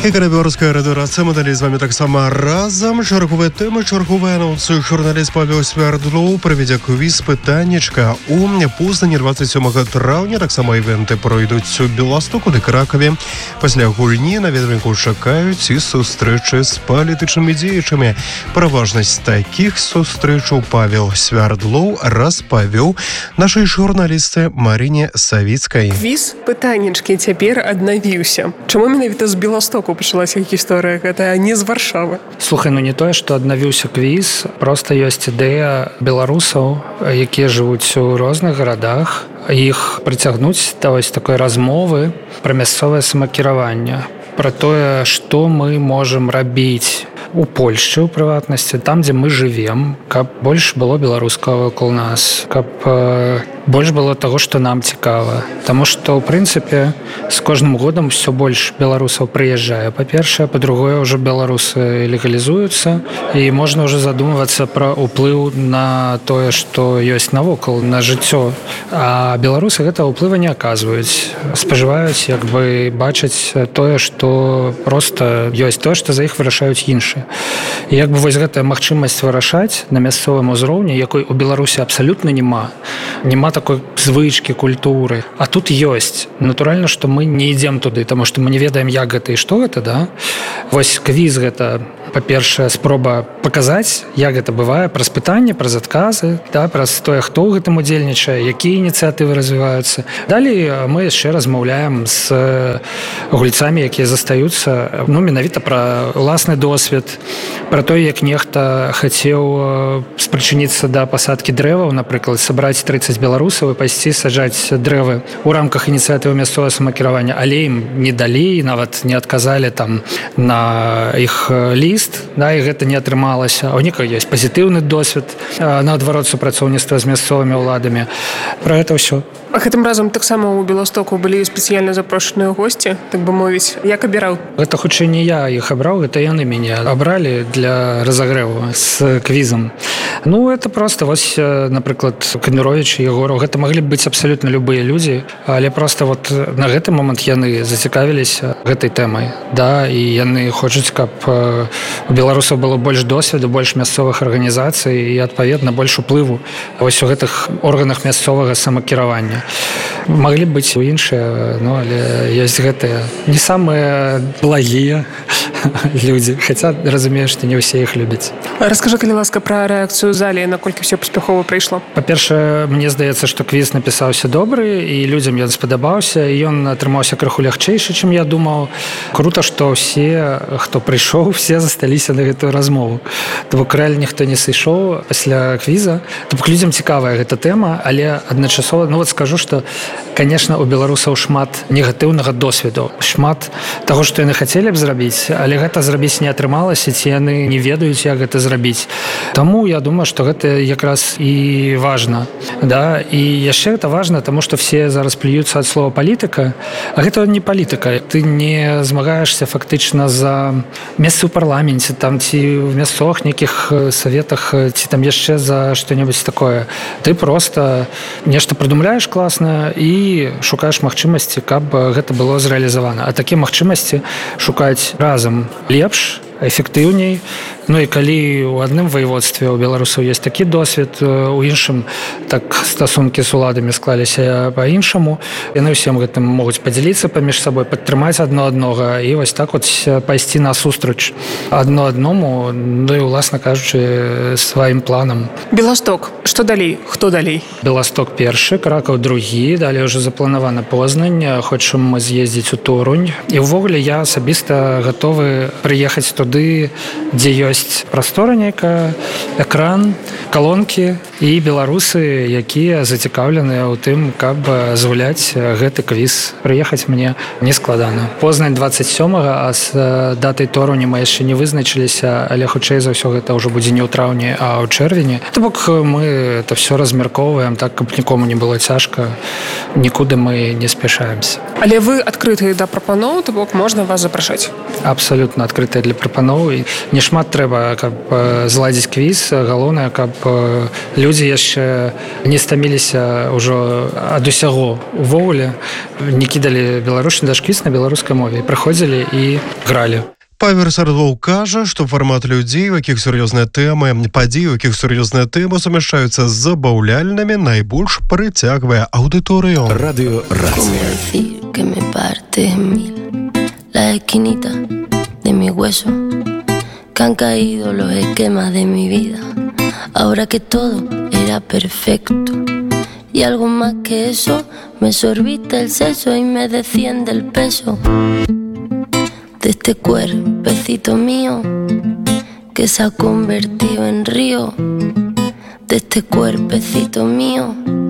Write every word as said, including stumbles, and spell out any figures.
І калі беларуская радыёрацыя, мы далей з вами таксама разам. Чарговыя тэмы, чарговыя анонсы. Журналіст Павел Свярдлоў правядзе квіз пытаннічка у Познані двадцять сёмага траўня. Таксама івенты пройдуць у Беластоку ды Кракаве. Пасля гульні наведвальнікаў чакаюць і сустрэчы з палітычнымі дзеячамі. Пра важнасць такіх сустрэчаў Павел Свярдлоў распавёў нашай журналісце Марыне Савіцкай. Квіз пытанічкі цяпер аднавіўся. Чаму менавіта з Беластоку пачалася гісторыя, гэта не з Варшавы? Слухай, ну не тое, што аднавіўся квіз, проста ёсць ідэя беларусаў, якія жывуць у розных гарадах, іх прыцягнуць да вось такой размовы пра мясцовае самакіраванне, пра тое, што мы можам рабіць у Польшчы, у прыватнасці, там, дзе мы жывем, каб больш было беларускага вакол нас, каб э, больш было таго, што нам цікава. Таму што, ў прынцыпе, з кожным годам ўсё больш беларусаў прыязджае. Па-першае, па-другое, ўжо беларусы легалізуюцца, і можна ўжо задумвацца пра ўплыў на тое, што ёсць навокал, на жыццё. А беларусы гэта ўплыва не аказваюць. Спажываюць, як бы, бачаць тое, што проста ёсць тое, што за іх вырашаюць іншыя. І як бы вось гэтая магчымасць вырашаць на мясцовым узроўні, якой у Беларусі абсалютна няма, няма такой звычкі, культуры. А тут ёсць. Натуральна, што мы не ідзем туды, таму што мы не ведаем, як гэта і што гэта, да? Вось квіз гэта, па-першае, спроба паказаць, як гэта бывае, праз пытанні, праз адказы, да, праз тое, хто ў гэтым удзельнічае, якія ініцыятывы развіваюцца. Далей мы яшчэ размаўляем з гульцамі, якія застаюцца, ну, менавіта пра ўласны досвед, пра тое, як нехта хацеў спрычыніцца да пасадкі дрэваў, напрыклад, сабраць трыццаць беларусаў і пайсці саджаць дрэвы ў рамках ініцыятывы мясцовага самакіравання, але ім не далі, нават не адказалі там на іх ліст, да, і гэта не атрымалася. А ў некага ёсць пазітыўны досвед, наадварот, супрацоўніцтва з мясцовымі ўладамі. Пра гэта ўсё. А гэтым разам таксама ў Беластоку былі спецыяльна запрошаныя госці, так бы мовіць. Як абіраў? Гэта хутчэй не я іх абраў, гэта яны мяне абралі для разагрэву з квізам. Ну, это просто, вось, напрыклад, Камерович і Егоров, гэта маглі б быць абсалютна любыя людзі, але просто вот на гэты момант яны зацікавіліся гэтай тэмай, да, і яны хочуць, каб у беларусаў было больш досведу, больш мясцовых арганізацый і, адпаведна, больш уплыву вось у гэтых органах мясцовага самакіравання. Маглі б быць у іншыя, ну, але ёсць гэтыя не самыя благія людзі, хаця, разумею, што не ўсе іх любяць. Раскажы, калі ласка, пра рэакцыю ў зале, наколькі ўсё паспяхова прайшло? Па-першае, мне здаецца, што квіз напісаўся добры, і людзям ён спадабаўся, і ён атрымаўся крыху лягчэйшы, чым я думаў. Крута, што ўсе, хто прыйшоў, все засталіся на гэтую размову. То бок рэальна ніхто не сышоў пасля квіза. То бок людзям цікавая гэта тэма, але адначасова, ну вот скажу, што, конечно, у беларусаў шмат негатыўнага досведу, шмат таго, што яны хацелі б зрабіць, але гэта зрабіць не атрымалася, ці яны не ведаюць, як гэта зрабіць. Таму я думаю, што гэта якраз і важна. Да? І яшчэ гэта важна, таму што все зараз плююцца ад слова палітыка, а гэта не палітыка. Ты не змагаешься фактычна за месцы ў парламенце, там, ці ў мясцовых нейкіх саветах, ці там яшчэ за што-небудзь такое. Ты просто нешта прыдумляеш класна і шукаеш магчымасці, каб гэта было зрэалізавана. А такія магчымасці шукаць разам лепш, эфектыўней. Ну і калі ў адным воеводстве у беларусаў ёсць такі досвед, у іншым так стасункі з уладамі склаліся па-іншаму, яны ўсім гэтым могуць падзяліцца паміж сабой, падтрымаць адно аднога і вось так вот пайсці насустрач адно адному, ну і, уласна кажучы, сваім планам. Беласток. Што далей? Хто далей? Беласток першы, Кракаў другі, далей ўжо запланавана Познань, хочам мы з'ездзіць у Торунь. І ўвогуле я асабіста гатовы прыехаць туды, дзе ёсць прастора нейкая, экран, калонкі і беларусы, якія зацікаўленыя ў тым, каб згуляць гэты квіз. Прыехаць мне не складана. Познань двадцать сёмага, а з датай Торуні мы яшчэ не вызначыліся, але хутчэй за ўсё гэта ўжо будзе не ў траўні, а ў чэрвені. То бок мы это все размяркоўваем так, каб нікому не было цяжка, нікуды мы не спяшаемся. Але вы адкрытыя да прапаноў, то бок можна вас запрашаць? Абсалютна адкрытыя для прапаноў. Не шмат трэба, каб зладзіць квіз, галоўнае, каб людзі яшчэ не стаміліся ўжо ад усяго увогуле, не кідалі беларушны дашквіз на беларускай мове, прыходзілі і гралі. Павел Сардлоў кажа, што фармат людзей, у якіх сур'ёзныя тэмы, падзеі, у якіх сур'ёзныя тэмы сумяшчаюцца з забаўляльнымі, найбольш прыцягвае аўдыторыю. Радыё Раз. La esquinita de mi hueso, que han caído los esquemas de mi vida, ahora que todo era perfecto y algo más que eso, me sorbiste el seso y me desciende el peso de este cuerpecito mío que se ha convertido en río, de este cuerpecito mío